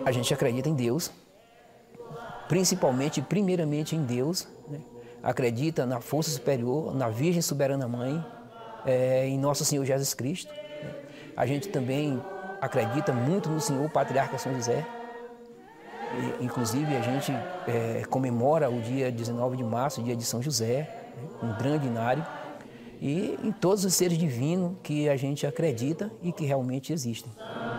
A gente acredita em Deus, principalmente, primeiramente em Deus, né? Acredita na força superior, na Virgem Soberana Mãe, em Nosso Senhor Jesus Cristo, né? A gente também acredita muito no Senhor Patriarca São José. Inclusive, a gente comemora o dia 19 de março, o dia de São José, né? Um grande inário. E em todos os seres divinos que a gente acredita e que realmente existem.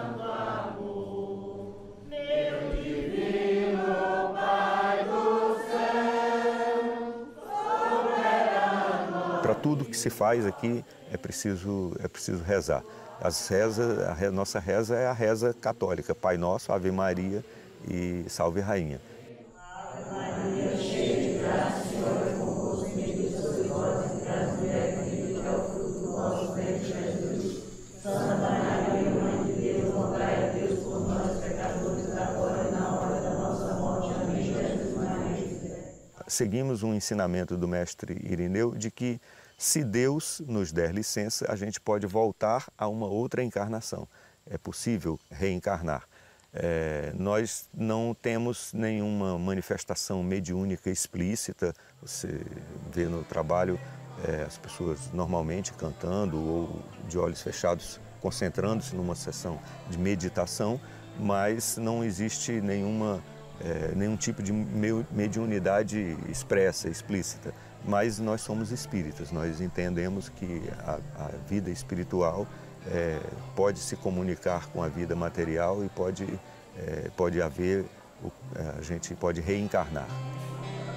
Para tudo que se faz aqui é preciso rezar. A nossa reza é a reza católica, Pai Nosso, Ave Maria e Salve Rainha. Ave Maria, cheia de graça, o Senhor é convosco, bendita sois vós entre as mulheres, bendito é o fruto do vosso ventre, Jesus. Santa Maria, Mãe de Deus, rogai a Deus por nós, pecadores, agora e na hora da nossa morte. Amém. Jesus Maria. Seguimos um ensinamento do mestre Irineu de que, se Deus nos der licença, a gente pode voltar a uma outra encarnação. É possível reencarnar. Nós não temos nenhuma manifestação mediúnica explícita. Você vê no trabalho as pessoas normalmente cantando ou de olhos fechados, concentrando-se numa sessão de meditação, mas não existe nenhum tipo de mediunidade expressa, explícita. Mas nós somos espíritas, nós entendemos que a vida espiritual pode se comunicar com a vida material e pode haver, a gente pode reencarnar.